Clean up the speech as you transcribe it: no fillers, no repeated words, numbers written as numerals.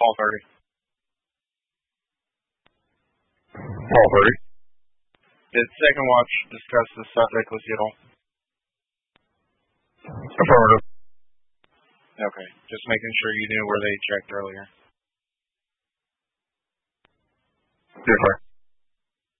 12:30. 12:30. Did second watch discuss the subject with you at all? Affirmative. Okay, just making sure you knew where they checked earlier. Yes, sir.